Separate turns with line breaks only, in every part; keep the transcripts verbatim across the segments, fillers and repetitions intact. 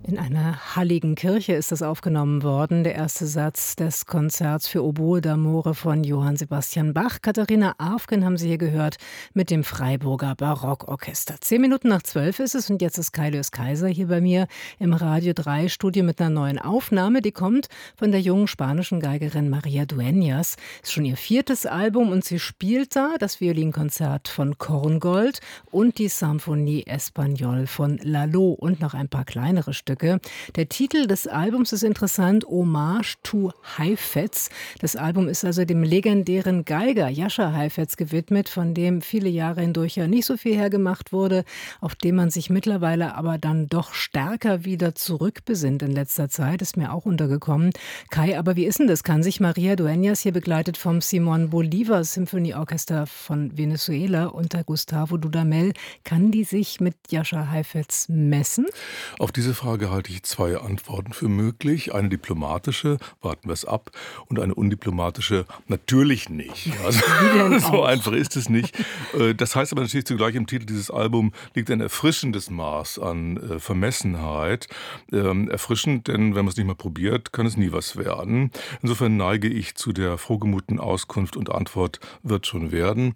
In einer halligen Kirche ist das aufgenommen worden, der erste Satz des Konzerts für Oboe d'Amore von Johann Sebastian Bach. Katharina Arfgen haben Sie hier gehört mit dem Freiburger Barockorchester. Zehn Minuten nach zwölf ist es und jetzt ist Kaius Kaiser hier bei mir im Radio drei Studio mit einer neuen Aufnahme. Die kommt von der jungen spanischen Geigerin María Dueñas. Ist schon ihr viertes Album und sie spielt da das Violinkonzert von Korngold und die Symphonie Espagnole von Lalo und noch ein paar kleinere Stücke. Der Titel des Albums ist interessant, Hommage to Heifetz. Das Album ist also dem legendären Geiger Jascha Heifetz gewidmet, von dem viele Jahre hindurch ja nicht so viel hergemacht wurde, auf dem man sich mittlerweile aber dann doch stärker wieder zurückbesinnt in letzter Zeit, ist mir auch untergekommen. Kai, aber wie ist denn das? Kann sich María Dueñas, hier begleitet vom Simón Bolívar Symphonieorchester von Venezuela unter Gustavo Dudamel, kann die sich mit Jascha Heifetz messen?
Auf diese Frage halte ich zwei Antworten für möglich. Eine diplomatische, warten wir es ab, und eine undiplomatische, natürlich nicht. Also, so einfach ist es nicht. Das heißt aber natürlich zugleich, im Titel dieses Albums liegt ein erfrischendes Maß an äh, Vermessenheit. Ähm, erfrischend, denn wenn man es nicht mal probiert, kann es nie was werden. Insofern neige ich zu der frohgemuten Auskunft und Antwort wird schon werden.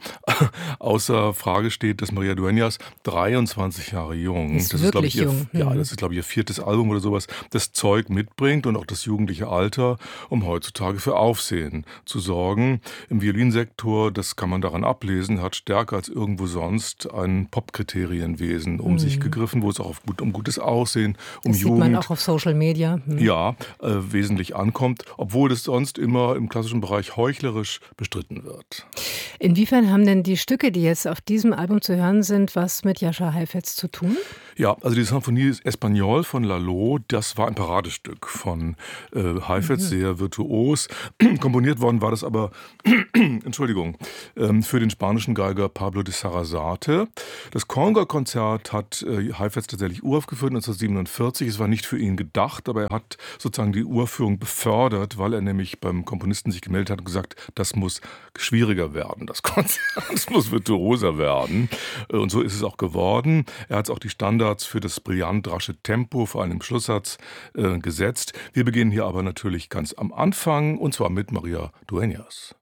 Außer Frage steht, dass María Dueñas dreiundzwanzig Jahre jung,
ist
das ist, glaube
wirklich
ich, ihr,
jung.
ja, das ist, glaube ich, ihr viertes Album oder sowas, das Zeug mitbringt und auch das jugendliche Alter, um heutzutage für Aufsehen zu sorgen. Im Violinsektor, das kann man daran ablesen, hat stärker als irgendwo sonst ein Popkriterienwesen um mhm. sich gegriffen, wo es auch auf gut, um gutes Aussehen, um
das
Jugend,
sieht man auch auf Social Media. Mhm.
ja, äh, wesentlich ankommt, obwohl das sonst immer im klassischen Bereich heuchlerisch bestritten wird.
Inwiefern haben denn die Stücke, die jetzt auf diesem Album zu hören sind, was mit Jascha Heifetz zu tun?
Ja, also die Symphonie Espagnole von Lalo, das war ein Paradestück von äh, Heifetz, mhm. sehr virtuos. Komponiert worden war das aber, Entschuldigung, ähm, für den spanischen Geiger Pablo de Sarasate. Das Conga-Konzert hat äh, Heifetz tatsächlich uraufgeführt neunzehnhundertsiebenundvierzig. Es war nicht für ihn gedacht, aber er hat sozusagen die Uraufführung befördert, weil er nämlich beim Komponisten sich gemeldet hat und gesagt, das muss schwieriger werden, das Konzert, das muss virtuoser werden. Und so ist es auch geworden. Er hat auch die Standards für das brillant rasche Tempo, vor allem im Schlusssatz, äh, gesetzt. Wir beginnen hier aber natürlich ganz am Anfang, und zwar mit María Dueñas.